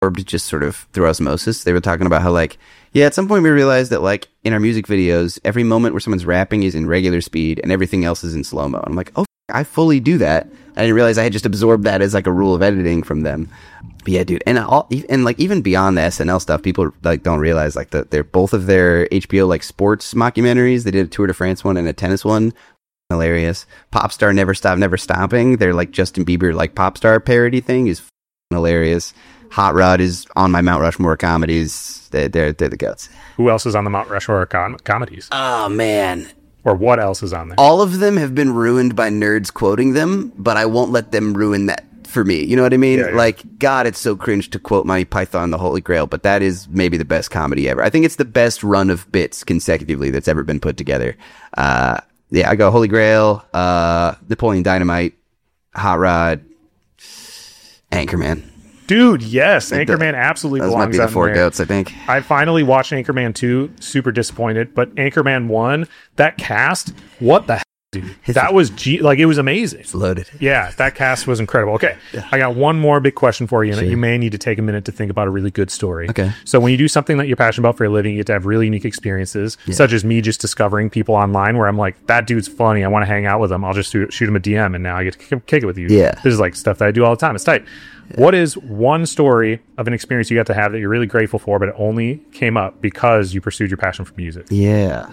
absorbed just sort of through osmosis. They were talking about how, like, yeah, at some point we realized that, like, in our music videos, every moment where someone's rapping is in regular speed and everything else is in slow-mo. And I'm like, oh, I fully do that. I didn't realize I had just absorbed that as, like, a rule of editing from them. But yeah, dude. And like, even beyond the SNL stuff, people, like, don't realize, like, they're both of their HBO, like, sports mockumentaries. They did a Tour de France one and a tennis one. Hilarious. Popstar Never Stop Never Stopping, their, like, Justin Bieber, like, Popstar parody thing is hilarious. Hot Rod is on my Mount Rushmore comedies. They're the goats. Who else is on the Mount Rushmore comedies? Oh, man. Or what else is on there? All of them have been ruined by nerds quoting them, but I won't let them ruin that for me. You know what I mean? Yeah. Like, God, it's so cringe to quote Monty Python, the Holy Grail, but that is maybe the best comedy ever. I think it's the best run of bits consecutively that's ever been put together. Yeah, I go Holy Grail, Napoleon Dynamite, Hot Rod, Anchorman. Dude, yes. Anchorman absolutely those belongs might be the on four there. goats, I think. I finally watched Anchorman 2. Super disappointed. But Anchorman 1, that cast, what the hell, dude? That was, like, it was amazing. It's loaded. Yeah, that cast was incredible. Okay, Yeah. I got one more big question for you, and Sure. you may need to take a minute to think about a really good story. Okay. So when you do something that you're passionate about for a living, you get to have really unique experiences, such as me just discovering people online where I'm like, that dude's funny. I want to hang out with him. I'll just shoot him a DM, and now I get to kick it with you. Yeah. This is like stuff that I do all the time. It's tight. What is one story of an experience you got to have that you're really grateful for, but it only came up because you pursued your passion for music? Yeah.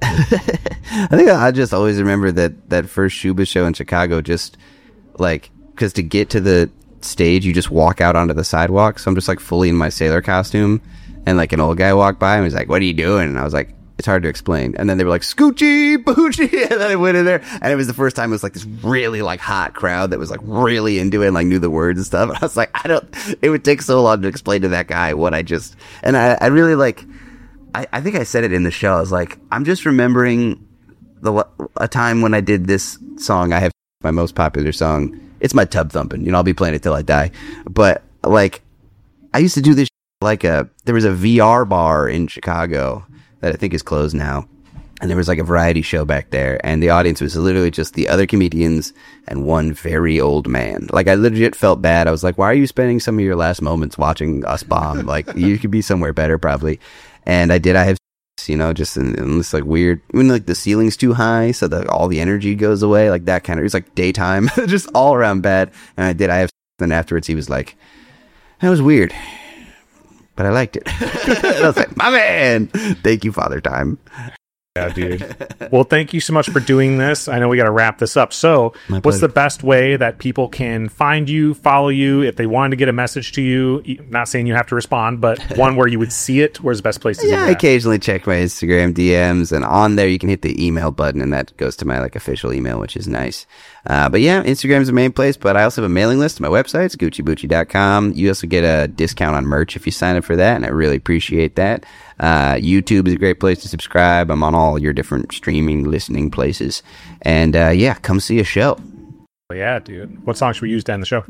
I think I just always remember that first Shuba show in Chicago, just like, because to get to the stage, you just walk out onto the sidewalk. So I'm just like fully in my sailor costume, and like an old guy walked by and was like, "What are you doing?" And I was like, "It's hard to explain." And then they were like, "Scoochie, Boochie," and then I went in there, and it was the first time it was like this really like hot crowd that was like really into it and like knew the words and stuff. And I was like, it would take so long to explain to that guy what I just, and I really like, I think I said it in the show. I was like, I'm just remembering a time when I did this song. I have my most popular song. It's my tub thumping. You know, I'll be playing it till I die. But like, I used to do this like there was a VR bar in Chicago that I think is closed now. And there was like a variety show back there. And the audience was literally just the other comedians and one very old man. Like, I legit felt bad. I was like, why are you spending some of your last moments watching us bomb? Like, you could be somewhere better probably. And I have, you know, just in this like weird, even like the ceiling's too high, so that all the energy goes away, like that kind of, it was like daytime, just all around bad. And I have, then afterwards he was like, that was weird, but I liked it. And I was like, my man, thank you, Father Time. Yeah, dude. Well, thank you so much for doing this. I know we got to wrap this up. So My what's pleasure. the best way that people can find you, follow you, if they wanted to get a message to you? Not saying you have to respond, but one where you would see it. Where's the best place to do Yeah, I that? occasionally check my Instagram DMs, and on there you can hit the email button, and that goes to my like official email, which is nice. But yeah, Instagram's the main place, but I also have a mailing list. My website's GucciBucci.com. You also get a discount on merch if you sign up for that, and I really appreciate that. YouTube is a great place to subscribe. I'm on all your different streaming, listening places. And yeah, come see a show. Yeah, dude. What song should we use to end the show?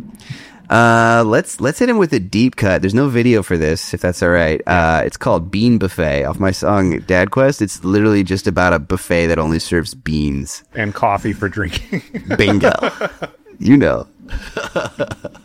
Let's hit him with a deep cut. There's no video for this, if that's all right. It's called Bean Buffet off my song Dad Quest. It's literally just about a buffet that only serves beans. And coffee for drinking. Bingo. You know.